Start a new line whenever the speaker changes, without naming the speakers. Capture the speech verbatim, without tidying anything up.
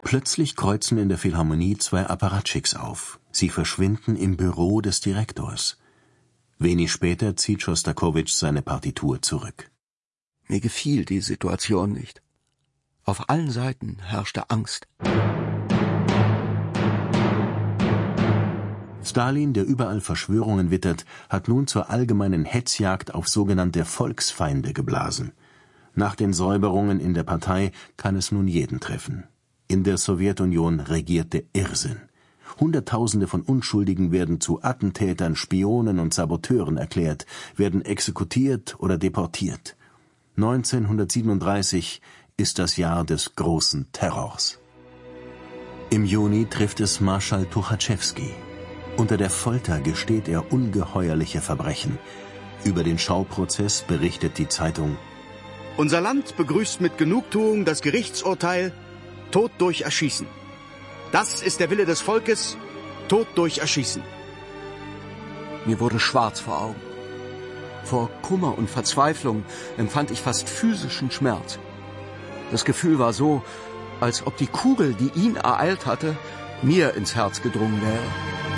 Plötzlich kreuzen in der Philharmonie zwei Apparatschicks auf. Sie verschwinden im Büro des Direktors. Wenig später zieht Schostakowitsch seine Partitur zurück.
Mir gefiel die Situation nicht. Auf allen Seiten herrschte Angst.
Stalin, der überall Verschwörungen wittert, hat nun zur allgemeinen Hetzjagd auf sogenannte Volksfeinde geblasen. Nach den Säuberungen in der Partei kann es nun jeden treffen. In der Sowjetunion regiert der Irrsinn. Hunderttausende von Unschuldigen werden zu Attentätern, Spionen und Saboteuren erklärt, werden exekutiert oder deportiert. neunzehnhundertsiebenunddreißig ist das Jahr des großen Terrors. Im Juni trifft es Marschall Tuchatschewski. Unter der Folter gesteht er ungeheuerliche Verbrechen. Über den Schauprozess berichtet die Zeitung:
Unser Land begrüßt mit Genugtuung das Gerichtsurteil Tod durch Erschießen. Das ist der Wille des Volkes, Tod durch Erschießen.
Mir wurde schwarz vor Augen. Vor Kummer und Verzweiflung empfand ich fast physischen Schmerz. Das Gefühl war so, als ob die Kugel, die ihn ereilt hatte, mir ins Herz gedrungen wäre.